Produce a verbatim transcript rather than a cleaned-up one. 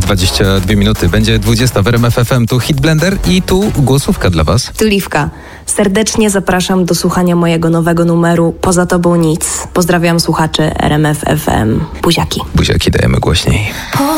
dwadzieścia dwie minuty. Będzie dwudziesta w R M F F M. Tu Hit Blender i tu głosówka dla was. Tu Liwka. Serdecznie zapraszam do słuchania mojego nowego numeru Poza Tobą Nic. Pozdrawiam słuchaczy R M F F M. Buziaki. Buziaki dajemy głośniej.